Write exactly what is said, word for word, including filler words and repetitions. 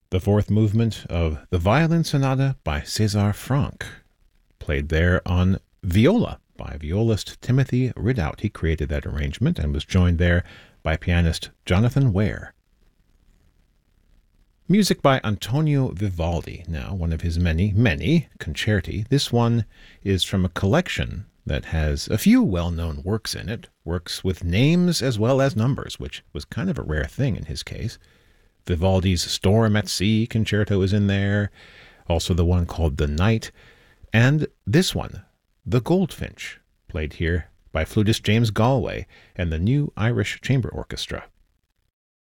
The fourth movement of the Violin Sonata by César Franck, played there on viola by violist Timothy Ridout. He created that arrangement and was joined there by pianist Jonathan Ware. Music by Antonio Vivaldi, now one of his many, many concerti. This one is from a collection that has a few well-known works in it, works with names as well as numbers, which was kind of a rare thing in his case. Vivaldi's Storm at Sea concerto is in there, also the one called The Night, and this one, The Goldfinch, played here by flutist James Galway and the New Irish Chamber Orchestra.